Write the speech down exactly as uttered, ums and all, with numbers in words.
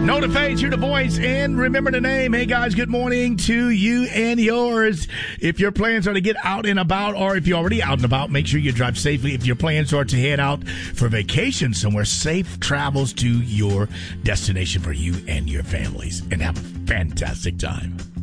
Know the face, hear the voice, and remember the name. Hey, guys, good morning to you and yours. If your plans are to get out and about, or if you're already out and about, make sure you drive safely. If your plans are to head out for vacation somewhere, safe travels to your destination for you and your families, and have a fantastic time.